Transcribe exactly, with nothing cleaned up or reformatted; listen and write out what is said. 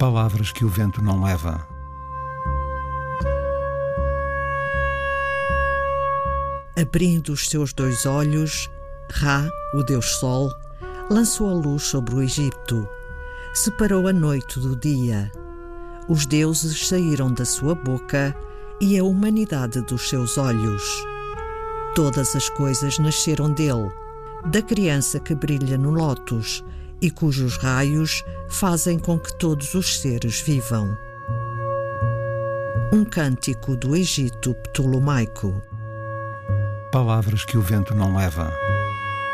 Palavras que o vento não leva. Abrindo os seus dois olhos, Ra, o Deus Sol, lançou a luz sobre o Egito. Separou a noite do dia. Os deuses saíram da sua boca e a humanidade dos seus olhos. Todas as coisas nasceram dele, da criança que brilha no lótus e cujos raios fazem com que todos os seres vivam. Um cântico do Egito Ptolomaico. Palavras que o vento não leva.